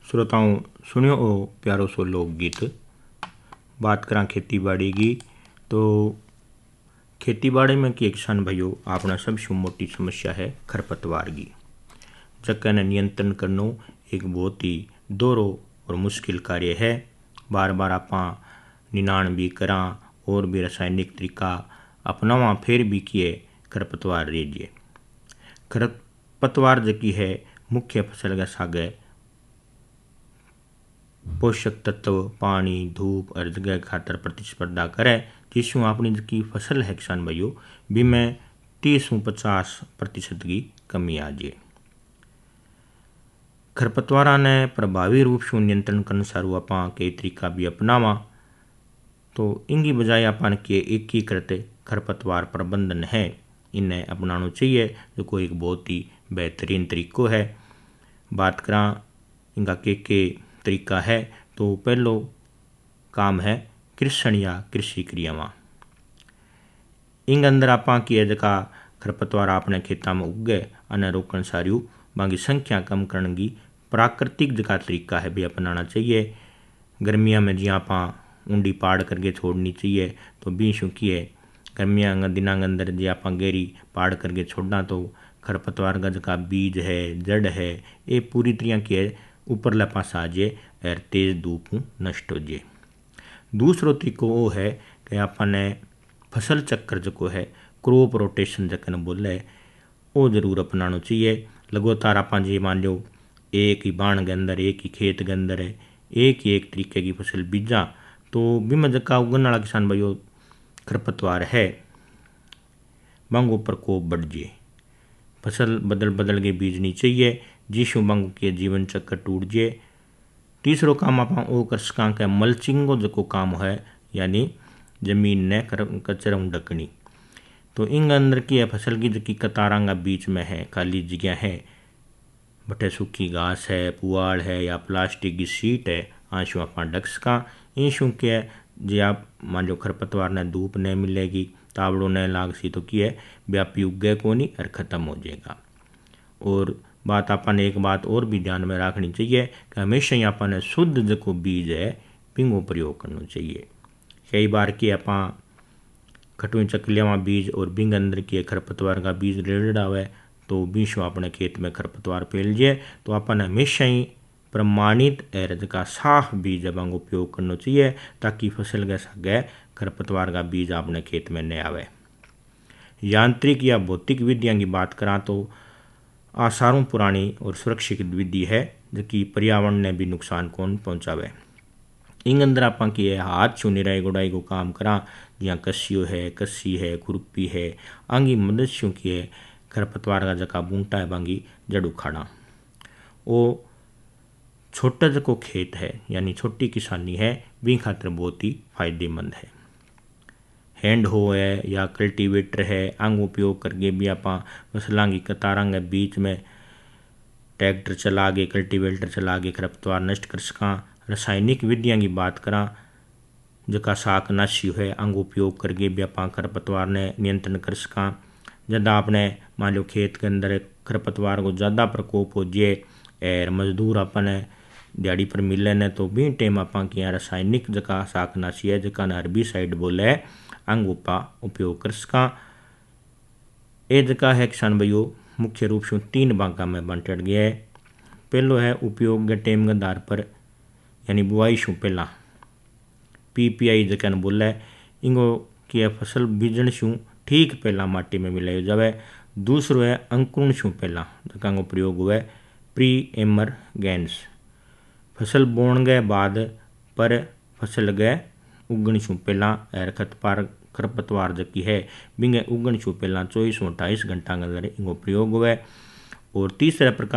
श्रोताओं सुनियो ओ प्यारो सो लोकगीत। बात करा खेती बाड़ी की तो खेती बाड़ी में कि किसान भाइयों अपना सबसे मोटी समस्या है खरपतवार की, जक्का ने नियंत्रण करना एक बहुत ही दोहरो और मुश्किल कार्य है। बार बार आपा निनाण भी करा और भी रासायनिक तरीका अपनावा फिर भी किए खरपतवार रेजिए। खरपतवार जकी है मुख्य फसल के सागे पोषक तत्व पानी धूप और जगह खातर प्रतिस्पर्धा करे, जिससे अपनी जकी फसल है किसान भाइयों बीमें 30-50% की कमी आ जाए। खरपतवार ने प्रभावी रूप से नियंत्रण करने सारू आपा कई तरीका भी अपनावा, तो इनकी बजाय अपन के एकीकृत खरपतवार प्रबंधन है इन्हें अपनाना चाहिए, जो कोई एक बहुत ही बेहतरीन तरीको है। बात करा इनका के तरीका है तो पहलो काम है कृषण या कृषि क्रियावां। इन अंदर आपा की जका खरपतवार अपने खेता में उगे अने रोकण सारू बाकी संख्या कम करने की प्राकृतिक जका तरीका है भी अपनाना चाहिए। गर्मिया में जी आपा ऊंडी पाड़ करके छोड़नी चाहिए, तो बी शू की है गर्मिया दिना के अंदर जी आपा गहरी पाड़ करके छोड़ना तो खरपतवार का जका बीज है जड़ है ये पूरी तरह की है ऊपरला पास आ जाए और तेज धूप नष्ट हो जाए। दूसरो तरीको वो है कि आपने फसल चक्र जो है क्रॉप रोटेशन जकन बोले वो जरूर अपनाना चाहिए। लगातार आप जी मान लो एक ही बाण के अंदर एक ही खेत के अंदर है एक ही एक तरीके की फसल बीजा तो बीमा जका उगने वाला किसान भाइयों खरपतवार है बांगो प्रकोप बढ़ जाए। फसल बदल बदल के बीजनी चाहिए जिसु बांगो के जीवन चक्र टूट जाए। तीसरो काम आप वो कर सका कि मल्चिंगो जो काम है यानी जमीन ने कचरा ढकनी, तो इन अंदर की है फसल की जकी कतारांगा बीच में है खाली जगह है बटे सूखी घास है पुआल है या प्लास्टिक की सीट है आंसू आप ढक सका। इन शू के जे आप मान लो खरपतवार ने धूप नहीं मिलेगी तावड़ो नहीं लाग सी तो की है व्यापी उगे को नहीं और ख़त्म हो जाएगा। और बात अपन एक बात और भी ध्यान में रखनी चाहिए कि हमेशा ही अपन शुद्ध जो बीज है पिंगो प्रयोग करना चाहिए। कई बार की अपा खटुई चकलियावा बीज और बिंग अंदर की खरपतवार का बीज रेड़ा हुआ तो बीशो अपने खेत में खरपतवार फैल जाए, तो अपन हमेशा ही प्रमाणित और जका साफ बीज का उपयोग करना चाहिए ताकि फसल के सागे खरपतवार का बीज अपने खेत में नहीं आवे। यांत्रिक या भौतिक विधियां की बात करा तो आसारों पुरानी और सुरक्षित विधि है जबकि पर्यावरण ने भी नुकसान कौन पहुँचावे। इन अंदर आप की हाथ छू निराई गुड़ाई को काम करा जहाँ कस्सी है खुरपी है आंगी मदद शू की है खरपतवार का जका बूंटा है बांगी जड़ उखाड़ा। वो छोटा जो खेत है यानी छोटी किसानी है भी खातर बहुत ही फायदेमंद है। हैंड हो है या कल्टीवेटर है आंग उपयोग करके भी आप फसलों की कतारों के बीच में ट्रैक्टर चला के कल्टीवेटर चला के खरपतवार नष्ट कर सका। रासायनिक विधियां की बात करा जका शाकनाशी है आंग उपयोग करके भी आप खरपतवार ने नियंत्रण कर सका। जब आपने मान लो खेत के अंदर खरपतवार को ज़्यादा प्रकोप हो जाए और मजदूर अपने दिहाड़ी पर मिले ने तो भी टाइम आप रासायनिक जका शाकनाशी है जका हर्बिसाइड बोले अंग उपयोग कर सका। ये जका है किसान भाइयों मुख्य रूप से 3 भागा में बांट गया है। पहलो है उपयोग के टाइम के आधार पर यानी बुआई शू पहला PPI जका बोले इंगो की फसल बीजण शू ठीक पहला माटी में मिलाई जाए। दूसरो है अंकुरण शू पहला जका प्रयोग हुआ प्री एमरगेंस फसल बोण के बाद पर फसल गए उगण शू पहला और खरपतवार जकी है बिंगे उगण शू पहला 24 से 28 घंटा के अंदर इनको प्रयोग हुआ। और तीसरा प्रकार